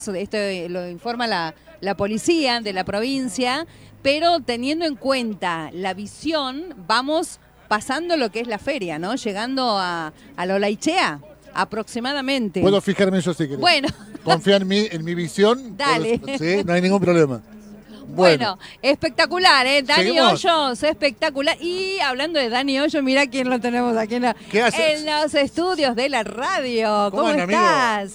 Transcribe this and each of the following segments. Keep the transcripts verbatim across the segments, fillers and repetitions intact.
Esto lo informa la, la policía de la provincia, pero teniendo en cuenta la visión, vamos pasando lo que es la feria, ¿no? Llegando a, a la Olaichea, aproximadamente. Puedo fijarme eso si querés. Bueno. Confía en mí, en mi visión. Dale. Puedo, sí, no hay ningún problema. Bueno, bueno, espectacular, ¿eh? Dani ¿Seguimos? Hoyos, espectacular. Y hablando de Dani Hoyos, mira quién lo tenemos aquí en, la, ¿Qué haces? en los estudios de la radio. ¿Cómo, ¿Cómo andan, estás?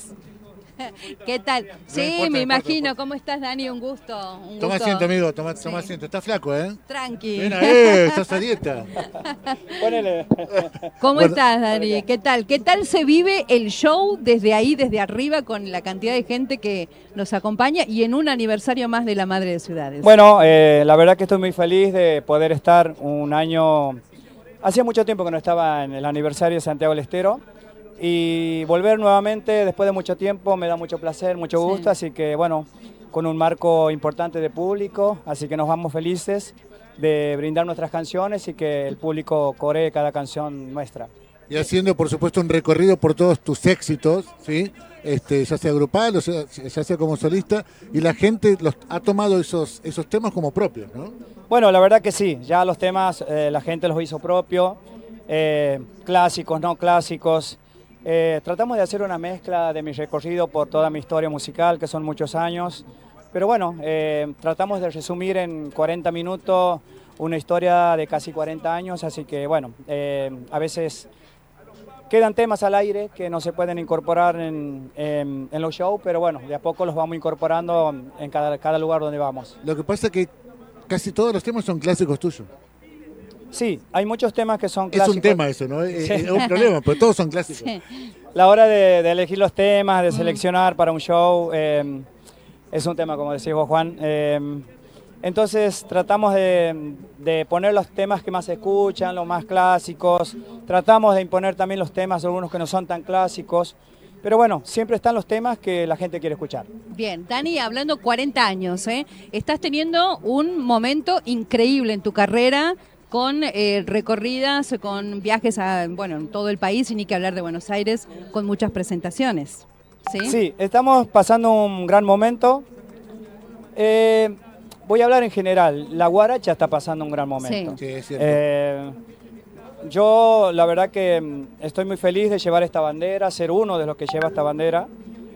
¿Qué tal? Sí, importa, me no importa, imagino. no importa. ¿Cómo estás, Dani? Un gusto. Un Toma gusto. asiento, amigo, toma, toma Sí. asiento. Estás flaco, ¿eh? Tranqui. Ven ahí, estás a dieta. Ponele. ¿Cómo Bueno. estás, Dani? ¿Qué tal? ¿Qué tal se vive el show desde ahí, desde arriba, con la cantidad de gente que nos acompaña y en un aniversario más de la Madre de Ciudades? Bueno, eh, la verdad que estoy muy feliz de poder estar un año. Hacía mucho tiempo que no estaba en el aniversario de Santiago del Estero y volver nuevamente después de mucho tiempo me da mucho placer, mucho gusto, Sí. así que bueno, con un marco importante de público, así que nos vamos felices de brindar nuestras canciones y que el público coree cada canción nuestra. Y haciendo, por supuesto, un recorrido por todos tus éxitos, ¿sí? Este, ya sea grupal o sea, ya sea como solista, y la gente los ha tomado esos, esos temas como propios, ¿no? Bueno, la verdad que sí, ya los temas eh, la gente los hizo propio, eh, clásicos, no clásicos. Eh, tratamos de hacer una mezcla de mi recorrido por toda mi historia musical, que son muchos años, pero bueno, eh, tratamos de resumir en cuarenta minutos una historia de casi cuarenta años, así que bueno, eh, a veces quedan temas al aire que no se pueden incorporar en, en, en los shows, pero bueno, de a poco los vamos incorporando en cada, cada lugar donde vamos. Lo que pasa es que casi todos los temas son clásicos tuyos. Sí, hay muchos temas que son clásicos. Es un tema eso, ¿no? Es, Sí. es un problema, pero todos son clásicos. Sí. La hora de, de elegir los temas, de seleccionar para un show, eh, es un tema, como decís vos, Juan. Eh, entonces tratamos de, de poner los temas que más se escuchan, los más clásicos. Tratamos de imponer también los temas, algunos que no son tan clásicos. Pero bueno, siempre están los temas que la gente quiere escuchar. Bien, Dani, hablando cuarenta años, ¿eh? Estás teniendo un momento increíble en tu carrera, con eh, recorridas, con viajes a, bueno, en todo el país, y ni que hablar de Buenos Aires, con muchas presentaciones. Sí, Sí, estamos pasando un gran momento. Eh, voy a hablar en general. La guaracha está pasando un gran momento. Sí, es cierto. Eh, yo la verdad que mm, estoy muy feliz de llevar esta bandera, ser uno de los que lleva esta bandera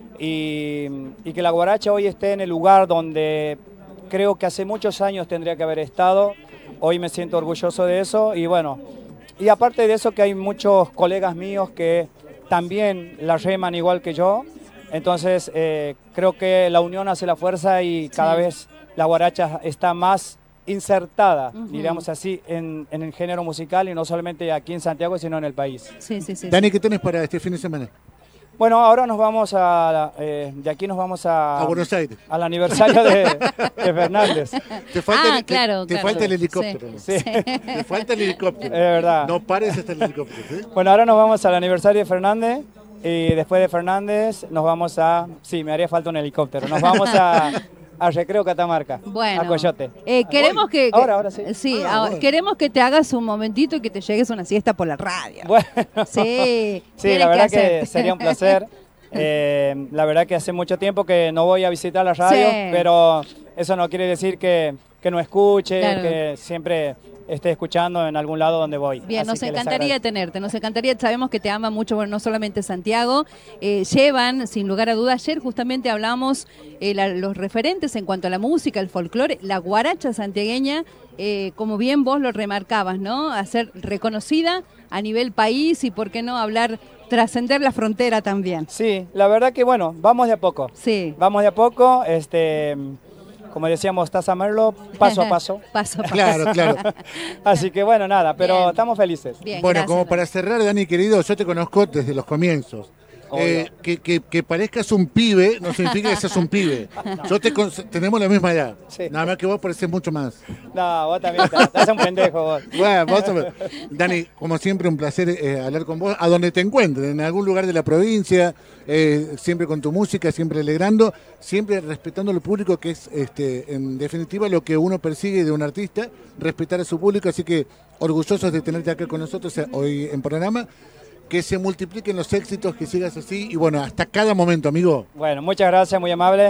y, y que la guaracha hoy esté en el lugar donde creo que hace muchos años tendría que haber estado. Hoy me siento orgulloso de eso y bueno, y aparte de eso que hay muchos colegas míos que también la reman igual que yo, entonces eh, creo que la unión hace la fuerza y cada Sí. vez la guaracha está más insertada, Ujú. diríamos así, en, en el género musical y no solamente aquí en Santiago, sino en el país. sí, sí. sí, Dani, sí. ¿qué tenés para este fin de semana? Bueno, ahora nos vamos a, eh, de aquí nos vamos a, A Buenos Aires. al aniversario de, de Fernández. Te falta, Ah, el, te- claro, te claro. falta el helicóptero. Sí. Te falta el helicóptero. Es verdad. No pares hasta el helicóptero, ¿sí? Bueno, ahora nos vamos al aniversario de Fernández y después de Fernández nos vamos a... Sí, me haría falta un helicóptero. Nos vamos a, a Recreo Catamarca, Bueno, a Coyote. eh, queremos que, que- Ahora, ahora sí. sí, Ah, ah, bueno. queremos que te hagas un momentito y que te llegues una siesta por la radio. Bueno, Sí, sí, tienes la verdad que, hacer. sería un placer. Eh, la verdad que hace mucho tiempo que no voy a visitar la radio, Sí. pero eso no quiere decir que, que no escuche, Claro. que siempre esté escuchando en algún lado donde voy. Bien, Así nos que les encantaría agradezco. tenerte, nos encantaría, sabemos que te ama mucho, bueno, no solamente Santiago, eh, llevan, sin lugar a dudas, ayer justamente hablamos eh, la- los referentes en cuanto a la música, el folclore, la guaracha santiagueña, eh, como bien vos lo remarcabas, ¿no? A ser reconocida a nivel país y, ¿por qué no hablar, trascender la frontera también? Sí, la verdad que bueno, vamos de a poco. Sí. Vamos de a poco, este, como decíamos, Taza Merlo, paso a paso. Paso a paso. Claro, claro. Así que bueno, nada, pero Bien. estamos felices. Bien, Bueno, gracias, como Dani. para cerrar, Dani, querido, yo te conozco desde los comienzos. Obvio. Eh, que, que, que parezcas un pibe no significa que seas un pibe. Yo te con- tenemos la misma edad. Sí. Nada más que vos pareces mucho más. No, vos también te, te haces un pendejo vos. Bueno, vos sos- Dani, como siempre, un placer eh, hablar con vos, a donde te encuentres, en algún lugar de la provincia, eh, siempre con tu música, siempre alegrando, siempre respetando al público, que es, este, en definitiva, lo que uno persigue de un artista, respetar a su público, así que orgullosos de tenerte acá con nosotros eh, hoy en programa. que se multipliquen los éxitos, que sigas así y bueno, hasta cada momento, amigo. Bueno, muchas gracias, muy amable.